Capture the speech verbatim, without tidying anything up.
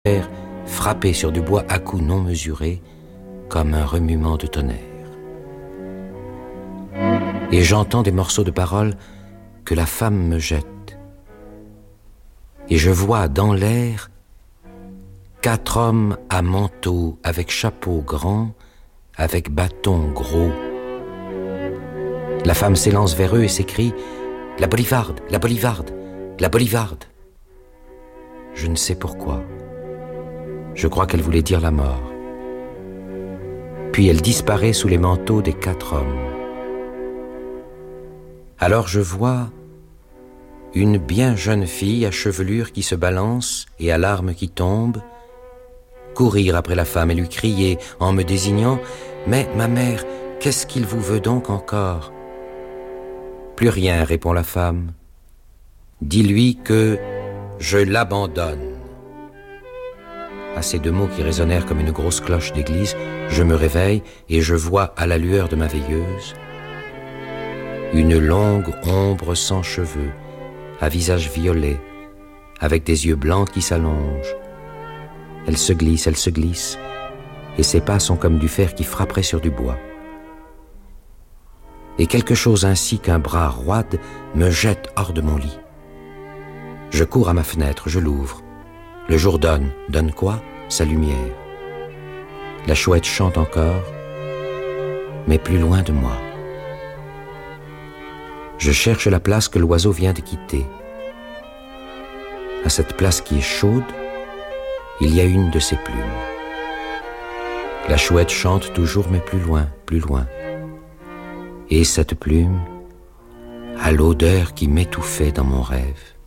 frappé sur du bois à coups non mesurés, comme un remuement de tonnerre. Et j'entends des morceaux de paroles que la femme me jette. Et je vois dans l'air quatre hommes à manteau, avec chapeau grand, avec bâton gros. La femme s'élance vers eux et s'écrie « La Bolivarde, la Bolivarde, la Bolivarde !» Je ne sais pourquoi. Je crois qu'elle voulait dire la mort. Puis elle disparaît sous les manteaux des quatre hommes. Alors je vois une bien jeune fille à chevelure qui se balance et à larmes qui tombent, courir après la femme et lui crier en me désignant « Mais, ma mère, qu'est-ce qu'il vous veut donc encore ?» « Plus rien, répond la femme. Dis-lui que je l'abandonne. » À ces deux mots qui résonnèrent comme une grosse cloche d'église, je me réveille et je vois à la lueur de ma veilleuse une longue ombre sans cheveux, à visage violet, avec des yeux blancs qui s'allongent. Elle se glisse, elle se glisse, et ses pas sont comme du fer qui frapperait sur du bois. Et quelque chose ainsi qu'un bras roide me jette hors de mon lit. Je cours à ma fenêtre, je l'ouvre. Le jour donne, donne quoi? Sa lumière. La chouette chante encore, mais plus loin de moi. Je cherche la place que l'oiseau vient de quitter. À cette place qui est chaude, il y a une de ses plumes. La chouette chante toujours, mais plus loin, plus loin. Et cette plume a l'odeur qui m'étouffait dans mon rêve.